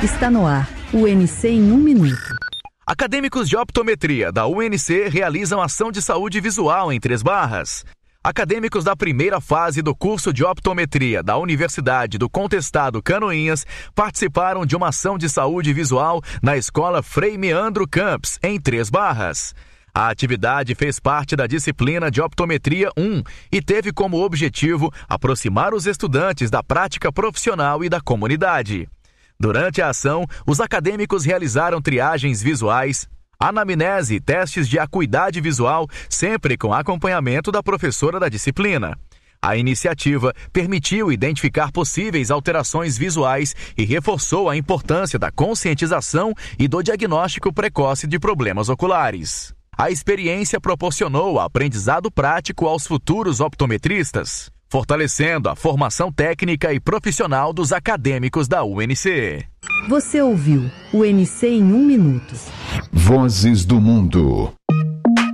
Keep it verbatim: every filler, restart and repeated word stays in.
Está no ar, o U N C em um minuto. Acadêmicos de optometria da U N C realizam ação de saúde visual em Três Barras. Acadêmicos da primeira fase do curso de optometria da Universidade do Contestado Canoinhas participaram de uma ação de saúde visual na Escola Frei Meandro Campos, em Três Barras. A atividade fez parte da disciplina de Optometria um e teve como objetivo aproximar os estudantes da prática profissional e da comunidade. Durante a ação, os acadêmicos realizaram triagens visuais, anamnese e testes de acuidade visual, sempre com acompanhamento da professora da disciplina. A iniciativa permitiu identificar possíveis alterações visuais e reforçou a importância da conscientização e do diagnóstico precoce de problemas oculares. A experiência proporcionou aprendizado prático aos futuros optometristas, fortalecendo a formação técnica e profissional dos acadêmicos da U N C. Você ouviu o U N C em um minuto. Vozes do Mundo.